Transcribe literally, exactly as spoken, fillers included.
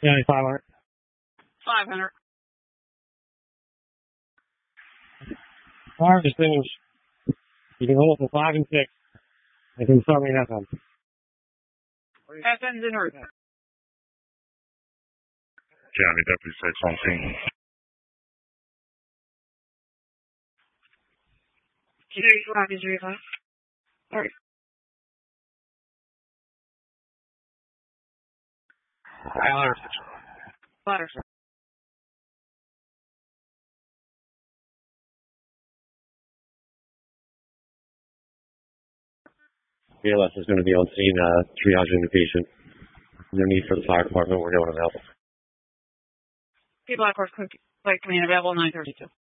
Yeah, five hundred. five hundred. Fire extinguished. You can hold for five and six. I can start me that one. S N's in route. County Deputy six on scene. thirty-five is thirty-five. Alright. Ladder. Ladder. B L S is going to be on scene, uh, triaging the patient. No need for the fire department. We're going to help. People, of course, quick, like, command available nine thirty-two.